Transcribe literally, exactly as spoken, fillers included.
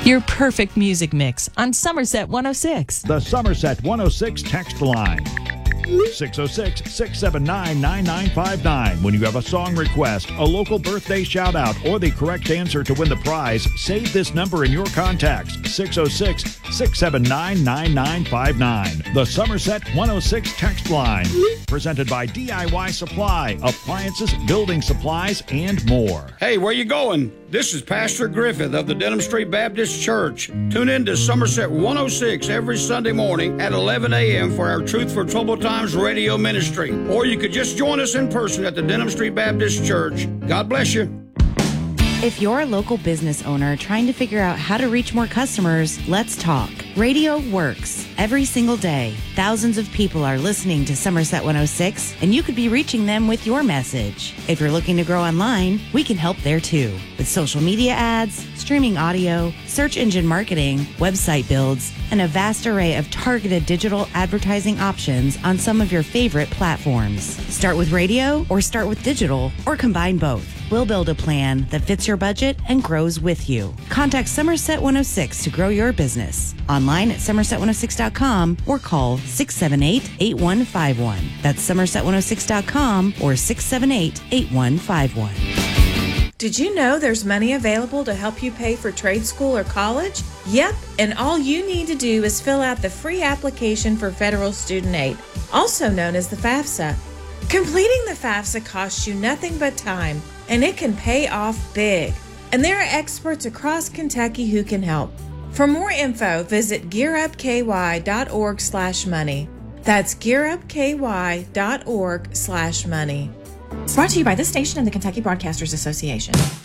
Your perfect music mix on Somerset one oh six. The Somerset one oh six text line. six oh six, six seven nine, nine nine five nine. When you have a song request, a local birthday shout out, or the correct answer to win the prize, save this number in your contacts. six oh six, six seven nine, nine nine five nine. The Somerset one oh six text line. Presented by D I Y Supply, appliances, building supplies, and more. Hey, where you going? This is Pastor Griffith of the Denham Street Baptist Church. Tune in to Somerset one oh six every Sunday morning at eleven a.m. for our Truth for Troubled Times radio ministry. Or you could just join us in person at the Denham Street Baptist Church. God bless you. If you're a local business owner trying to figure out how to reach more customers, let's talk. Radio works. Every single day, thousands of people are listening to Somerset one oh six, and you could be reaching them with your message. If you're looking to grow online, we can help there too. With social media ads, streaming audio, search engine marketing, website builds, and a vast array of targeted digital advertising options on some of your favorite platforms. Start with radio, or start with digital, or combine both. We'll build a plan that fits your budget and grows with you. Contact Somerset one oh six to grow your business. Online at somerset one oh six dot com or call six seven eight, eight one five one. That's somerset one oh six dot com or six seven eight, eight one five one. Did you know there's money available to help you pay for trade school or college? Yep, and all you need to do is fill out the free application for federal student aid, also known as the FAFSA. Completing the FAFSA costs you nothing but time, and it can pay off big. And there are experts across Kentucky who can help. For more info, visit gearupky.org slash money. That's gearupky.org slash money. Brought to you by this station and the Kentucky Broadcasters Association.